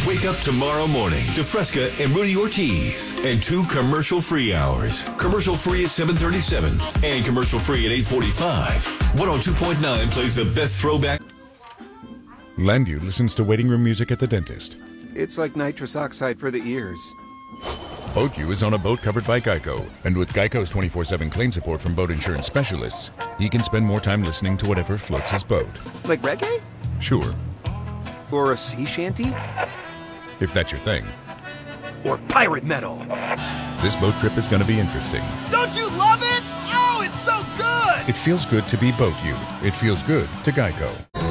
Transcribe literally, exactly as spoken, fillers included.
Wake up tomorrow morning to Fresca and Rudy Ortiz and two commercial-free hours. Commercial-free at seven thirty-seven and commercial-free at eight forty-five. one oh two point nine plays the best throwback. Landu listens to waiting room music at the dentist. It's like nitrous oxide for the ears. BoatU is on a boat covered by Geico, and with Geico's twenty-four seven claim support from boat insurance specialists, he can spend more time listening to whatever floats his boat. Like reggae? Sure. Or a sea shanty? If that's your thing. Or pirate metal? This boat trip is going to be interesting. Don't you love it? Oh, it's so good! It feels good to be BoatU. It feels good to Geico.